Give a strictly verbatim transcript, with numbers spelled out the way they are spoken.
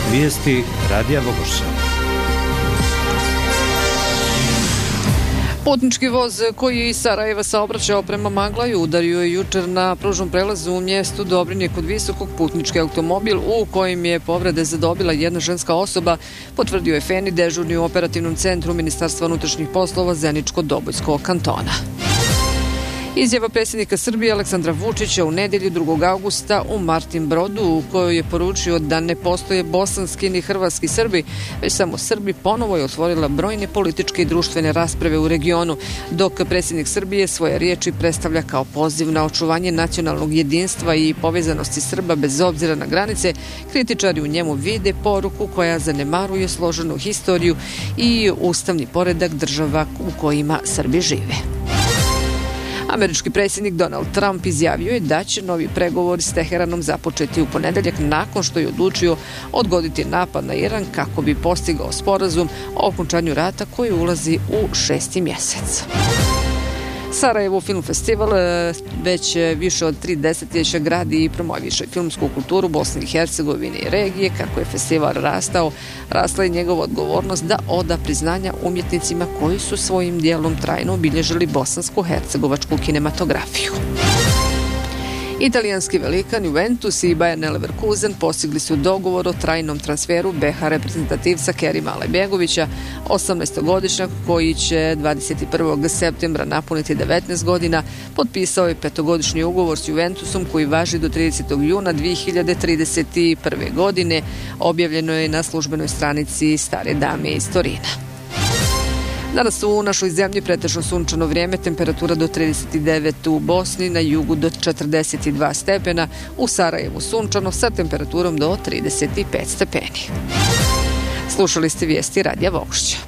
Vijesti Radija Vogošća. Putnički voz koji je iz Sarajeva saobraćao prema Maglaju udario je jučer na pružnom prelazu u mjestu Dobrinje kod Visokog putnički automobil u kojem je povrede zadobila jedna ženska osoba, potvrdio je Feni, dežurni u operativnom centru Ministarstva unutrašnjih poslova Zeničko-Dobojskog kantona. Izjava predsjednika Srbije Aleksandra Vučića u nedjelju drugog avgusta u Martin Brodu u kojoj je poručio da ne postoje bosanski ni hrvatski Srbi, već samo Srbi, ponovo je otvorila brojne političke i društvene rasprave u regionu, dok predsjednik Srbije svoje riječi predstavlja kao poziv na očuvanje nacionalnog jedinstva i povezanosti Srba bez obzira na granice. Kritičari u njemu vide poruku koja zanemaruje složenu historiju i ustavni poredak država u kojima Srbi žive. Američki predsjednik Donald Trump izjavio je da će novi pregovori s Teheranom započeti u ponedjeljak nakon što je odlučio odgoditi napad na Iran kako bi postigao sporazum o okončanju rata koji ulazi u šesti mjesec. Sarajevo Film Festival već više od tri desetljeća gradi i promoviše filmsku kulturu Bosne i Hercegovine i regije. Kako je festival rastao, rasla je njegova odgovornost da oda priznanja umjetnicima koji su svojim dijelom trajno obilježili bosansko-hercegovačku kinematografiju. Italijanski velikan Juventus i Bayer Leverkusen postigli su dogovor o trajnom transferu be ha reprezentativca Kerima Alajbegovića, osamnaestogodišnjak koji će dvadeset prvog septembra napuniti devetnaest godina. Potpisao je petogodišnji ugovor s Juventusom koji važi do tridesetog juna dvije hiljade trideset prve. godine. Objavljeno je na službenoj stranici Stare dame iz Torina. Danas u našoj zemlji pretežno sunčano vrijeme, temperatura do trideset devet u Bosni, na jugu do četrdeset dva stepena, u Sarajevu sunčano sa temperaturom do trideset pet stepeni. Slušali ste vijesti Radija Vogošća.